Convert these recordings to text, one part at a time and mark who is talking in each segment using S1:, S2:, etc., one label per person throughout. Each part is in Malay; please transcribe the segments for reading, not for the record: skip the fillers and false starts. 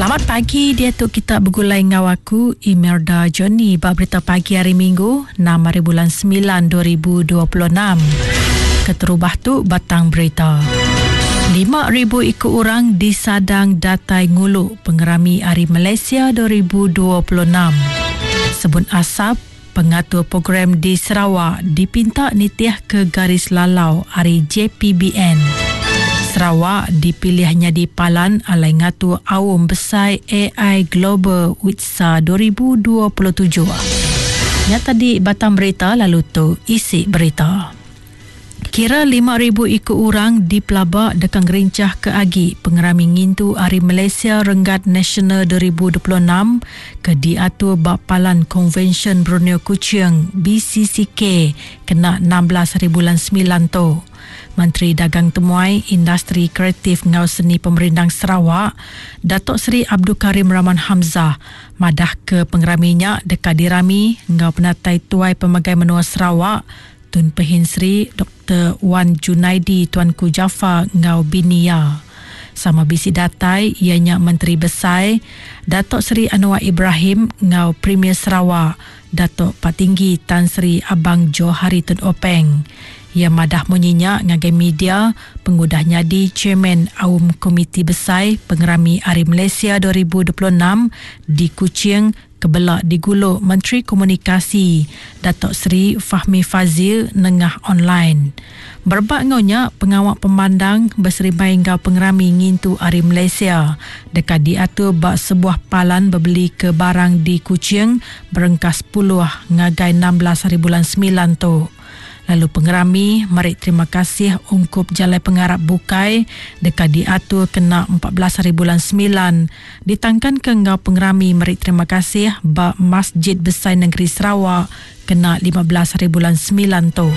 S1: Selamat pagi, dia tu kita bergulai dengan aku Imelda Johnny bab berita pagi hari Minggu 6 hari bulan 9 2026. Keterubah tu batang berita. 5,000 ikut orang disadang datai nguluk pengerami Hari Malaysia 2026. Sebut asap, pengatur program di Sarawak dipinta nitiah ke garis lalau Hari JPBN. Sarawak dipilihnya di Palan alai ngatu awam besar AI Global WITSA 2027. Yang tadi batang berita, lalu tu isi berita. Kira 5,000 ikut orang di Pelabak dekang gerincah ke agi pengerami ngintu Hari Malaysia Renggat Nasional 2026 ke diatur bak Palan Convention Borneo Kuching BCCK kena 16 hari bulan 9 tu. Menteri Dagang Temuai, Industri Kreatif Ngau Seni Pemerintah Sarawak, Datuk Seri Abdul Karim Rahman Hamzah, madah ke pengeraminya dekat dirami Ngau Penatai Tuai Pemagai Menua Sarawak, Tun Pehin Sri Dr. Wan Junaidi Tuanku Jaafar Ngau Binia. Sama bisi datai ianya Menteri Besar, Datuk Seri Anwar Ibrahim Ngau Premier Sarawak, Datuk Patinggi Tan Sri Abang Johari Tun Openg. Ia madah munyinya ngagai media pengudahnya di Chairman Awam Komiti Besar Pengerami Hari Malaysia 2026 di Kuching kebelak diguluk Menteri Komunikasi Datuk Seri Fahmi Fazil nengah online. Berbak ngonya pengawak pemandang berserimai ngau pengerami ngintu Hari Malaysia dekat diatur bak sebuah palan berbeli ke barang di Kuching berengkas 10 ngagai 16 hari bulan 9 tu. Lalu pengerami mari terima kasih ungkup jalai pengarap bukai dekat diatur kena 14 hari bulan 9 ditangkan ke ngau pengerami mari terima kasih bak Masjid Besar Negeri Sarawak kena 15 hari bulan 9 tu.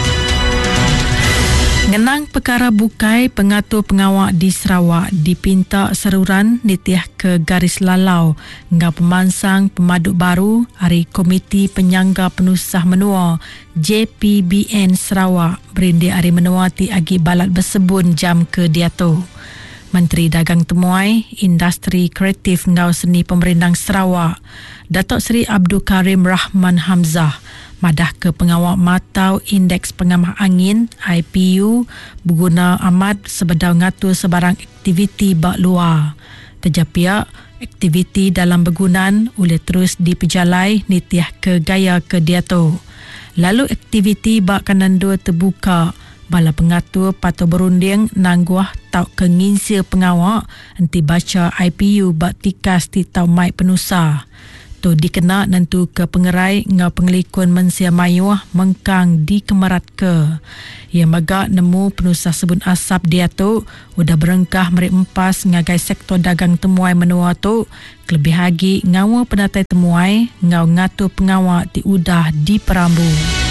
S1: Ngenang perkara bukai, pengatur pengawak di Sarawak dipinta seruran nitiah ke garis lalau ngau pemansang pemaduk baru Hari Komiti Penyangga Penusah Menua JPBN Sarawak berindi Hari Menua ti agi balat bersebun jam ke diatu. Menteri Dagang Temuai, Industri Kreatif Ngau Seni Pemerintah Sarawak, Datuk Seri Abdul Karim Rahman Hamzah, madah ke pengawak matau Indeks Pengamah Angin IPU berguna amat sebedau ngatur sebarang aktiviti bak luar. Terjapiak, aktiviti dalam bergunan boleh terus diperjalai nitiah ke gaya ke diatu. Lalu aktiviti bak kanan dua terbuka, bala pengatur patut berunding nangguah tau kenginsia pengawak nanti baca IPU bak tikas ti tau mai penusah. Tu dikena nentu ke pengerai ngau pengelikun mensia mayuah mengkang di Kemerat ke. Ia magak nemu penusah sebun asap dia tu udah berengkah merik empas ngagai sektor dagang temuai menua tu kelebih lagi ngawa penatai temuai ngau ngatur pengawak di udah di Perambu.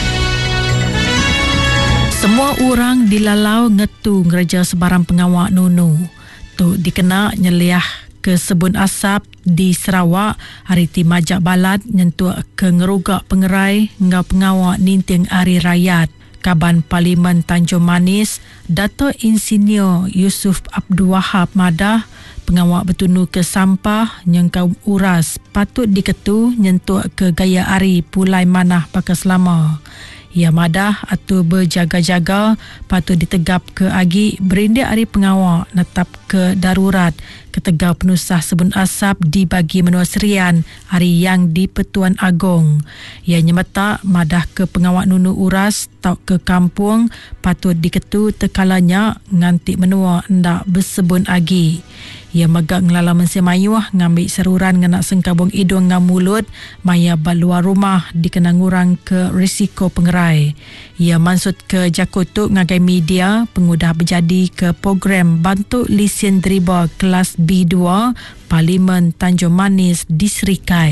S1: Semua orang dilalau ngetu ngereja sebarang pengawak nunu. Tu dikena nyeliah ke sebun asap di Sarawak hari ti majak balat nyentuh ke ngerugak pengerai ngau pengawak ninting Hari Rayat. Kaban Parlimen Tanjung Manis, Dato' Insinyur Yusuf Abdul Wahab madah pengawak bertunu ke sampah nyengkau uras patut diketu nyentuh ke gaya hari pulai manah pakai selama. Ia madah atau berjaga-jaga patut ditegap ke agi berindik hari pengawak netap ke darurat ketegau penusah sebun asap dibagi menua serian hari yang di Pertuan Agong. Ia nyemeta madah ke pengawak nunu uras tau ke kampung patut diketu tekalanya ngantik menua ndak bersebun agi. Ia megak ngelala mensi mayuah ngambil seruran nganak sengkabung hidung ngam mulut maya baluar rumah dikena ngurang ke risiko pengerai. Ia mansut ke Jakutuk ngagai media pengudah berjadi ke program bantu lisen deriba kelas B2 Parlimen Tanjung Manis di Serikai.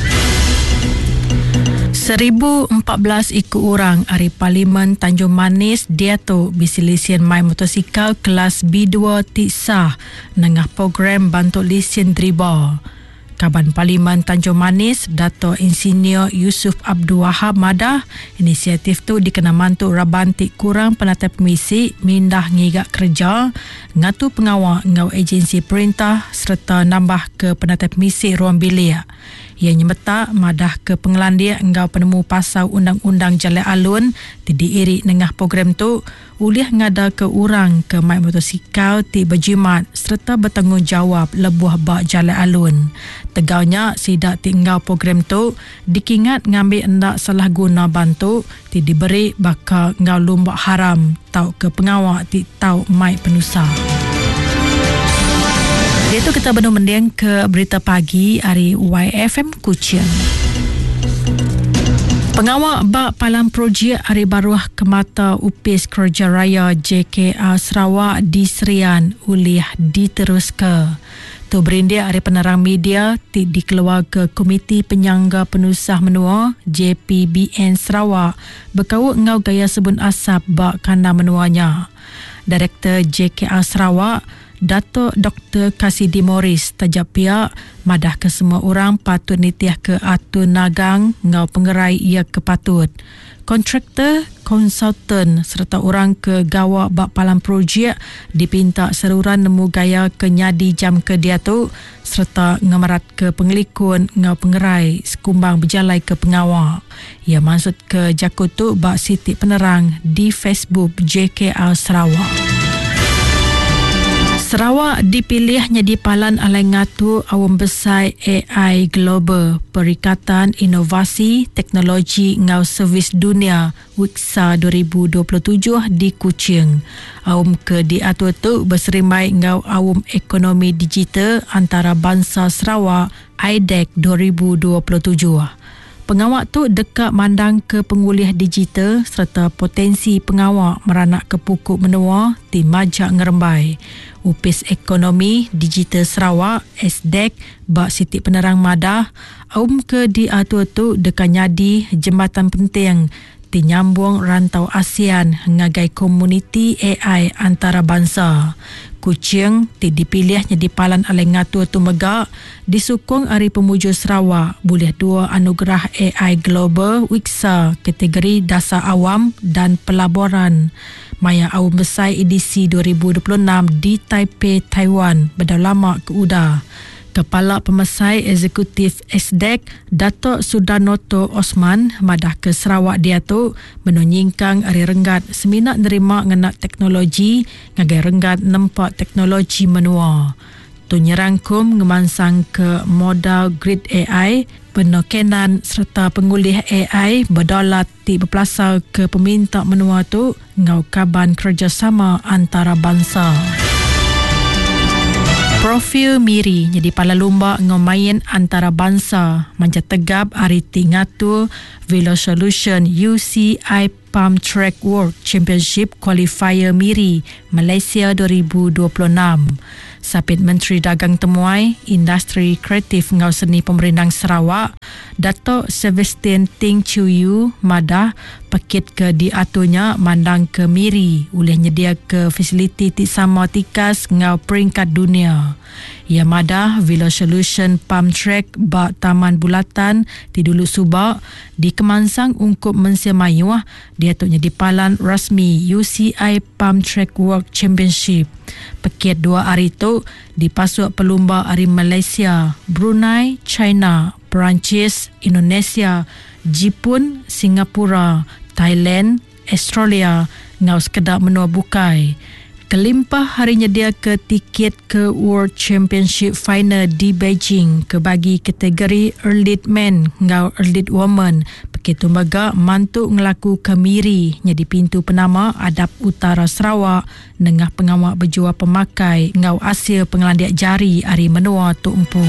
S1: 1,014 ikut orang Hari Parlimen Tanjung Manis dia tu bisi lesen mai motosikal kelas B2 tik sah nengah program bantu lesen deriba. Kaban Parlimen Tanjung Manis, Dato' Insinyur Yusuf Abdul Wahab madah inisiatif tu dikena mantuk rabantik kurang penatap komisi mindah ngigak kerja, ngatu pengawal ngau agensi perintah serta nambah ke penatap komisi ruang bilik. Ia nyemeta madah ke pengelandia ngau penemu pasal undang-undang jalan alun diiri nengah program tu ulih ngada ke urang ke mai motosikal ti berjimat serta bertanggungjawab lebuh bak jalan alun. Tegaunya sidak tinggal program tu dikingat ngambil endak salah guna bantu ti diberi bakal ngau lumbak haram tau ke pengawal ti tau mai penusa. Itu kita benar mendiang ke berita pagi hari YFM Kuching. Pengawal bak palang projek hari baruah kemata upis kerja raya JKR Sarawak di Serian ulih diteruskan. Tu berindia hari penerang media dikeluar ke Komiti Penyangga Penusah Menua JPBN Sarawak berkawut ngau gaya sebun asap bak kanda menuanya. Direktur JKR Sarawak Dato' Dr. Kasidi Morris tajak pihak madah ke semua orang patut nitiah ke atun nagang ngau pengerai ia kepatut. Kontraktor, konsultan serta orang ke gawa bak palang projek dipinta seruran nemu gaya ke nyadi jam ke dia tu serta ngamarat ke pengelikun ngau pengerai sekumbang berjalai ke pengawal. Ia maksud ke jakut tu bak siti penerang di Facebook JKR Sarawak. Sarawak dipilih jadi palan alai ngatu awam besar AI Global Perikatan Inovasi Teknologi Ngau Servis Dunia WIXA 2027 di Kuching. Awam ke diatur tu berserimai ngau awam ekonomi digital antara bangsa Sarawak IDEC 2027. Pengawak tu dekat mandang ke pengulih digital serta potensi pengawak meranak ke pukuk menua di majak ngerembai. Upis Ekonomi Digital Sarawak SDEC bak siti penerang madah ke diatur tu dekat nyadi jembatan penting di nyambung rantau ASEAN ngagai komuniti AI antara bangsa. Kuching dipilih jadi palan alai ngatur tu megak disukung Hari Pemuja Sarawak boleh 2 anugerah AI Global WIXA kategori dasar awam dan pelaburan. Maya awam besar edisi 2026 di Taipei, Taiwan berdalama ke UDA. Kepala Pemesai Eksekutif SDEC Dato' Sudarnoto Osman madah ke Sarawak dia tu menonyingkang hari renggat seminat nerima ngenak teknologi ngagai renggat nempak teknologi menua. Tu nyerangkum ngemansang ke modal grid AI penokenan serta pengulih AI berdolat di berpelasar ke peminta menua tu ngau kaban kerjasama antara bangsa. Profil Miri jadi pala lumba ngomain antara bangsa manja tegap hari tingatu Velo Solution UCI Palm Track World Championship Qualifier Miri Malaysia 2026. Sapit Menteri Dagang Temuai Industri Kreatif Ngau Seni Pemerintah Sarawak Dato' Sebastian Ting Chuyu madah pakit ke diaturnya mandang ke Miri oleh nyedia ke fasiliti sama tikas ngau peringkat dunia. Ia madah Velo Solution Palm Track bak Taman Bulatan di Dulu Subak di Kemansang ungkup Mensia Mayuah diaturnya di palan rasmi UCI Palm Track World Championship. Pakit 2 hari tu dipasuk pelumba hari Malaysia, Brunei, China, Perancis, Indonesia, Jepun, Singapura, Thailand, Australia ngau sekedar menua bukai. Kelimpah harinya dia ke tiket ke World Championship Final di Beijing ke bagi kategori Elite Men ngau Elite Woman. Begitu mega mantuk ngelaku ke Miri di pintu penama Adab Utara Sarawak nengah pengawak berjual pemakai ngau hasil pengelandiak jari hari menua tu empu.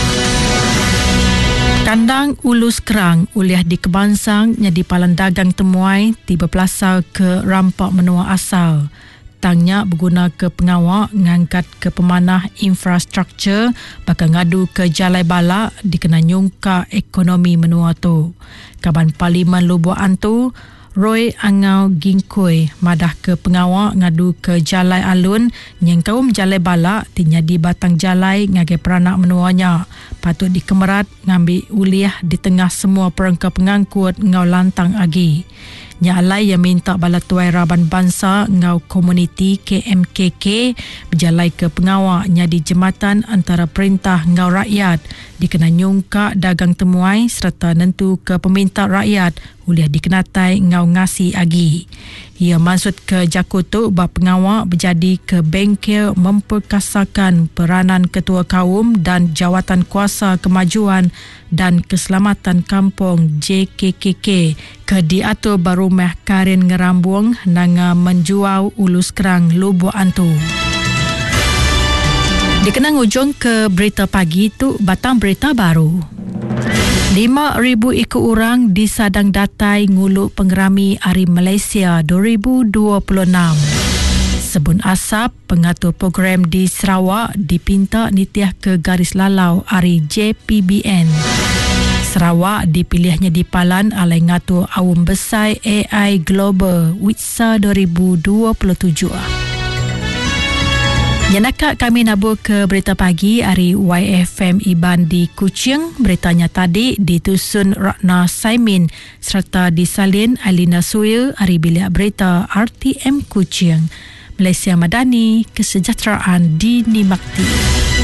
S1: Kandang Ulus Kerang uliah di Kebangsang di palan dagang temuai tiba pelasar ke rampak menua asal. Tangnya berguna ke pengawak ngangkat ke pemanah infrastruktur bakal ngadu ke jalai balak dikena nyungka ekonomi menua tu. Kaban Parlimen Lubuan tu Roy Angau Gingkoi madah ke pengawak ngadu ke jalai alun yang kaum jalai balak tinyadi batang jalai ngagai peranak menuanya. Patut dikemerat ngambil uliah di tengah semua perangka pengangkut ngau lantang agi. Nyalai yang minta bala tuai Raban Bangsa ngau komuniti KMKK berjalai ke pengawak nyadi jematan antara perintah ngau rakyat dikena nyungka dagang temuai serta nentu ke peminta rakyat uliah dikenatai ngau ngasi agi. Ia maksud ke Jakutu bab pengawak berjadi ke bengkel memperkasakan peranan ketua kaum dan jawatan kuasa kemajuan dan keselamatan kampung JKKK ke diatur barumah Karin Ngerambung nanga menjual ulus kerang Lubuk Antu. Dikenang ujung ke berita pagi itu batang berita baru. 5,000 ikut orang disadang datai nguluk pengerami Hari Malaysia 2026. Sebun asap, pengatur program di Sarawak dipinta nitiah ke garis lalau Hari JPBN. Sarawak dipilihnya di palan alai ngatur awam besar AI Global WITSA 2027. Yanakak kami nabur ke berita pagi hari YFM Iban di Kuching. Beritanya tadi ditusun Ratna Saimin serta disalin Alina Suya hari bilik berita RTM Kuching. Malaysia Madani, kesejahteraan dinikmati.